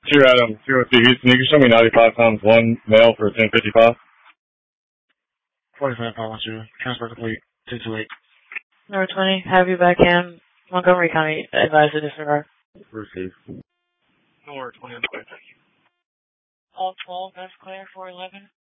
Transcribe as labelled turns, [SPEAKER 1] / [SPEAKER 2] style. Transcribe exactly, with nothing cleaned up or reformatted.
[SPEAKER 1] Two Adam, two oh two Houston. You can show me ninety-five times one male for ten fifty-five.
[SPEAKER 2] forty-five, I want you. Transfer complete. two two eight.
[SPEAKER 3] Number twenty, have you back in Montgomery County. Advise to disregard.
[SPEAKER 1] Receive.
[SPEAKER 2] Number twenty, I'm clear.
[SPEAKER 3] All twelve, that's clear for eleven.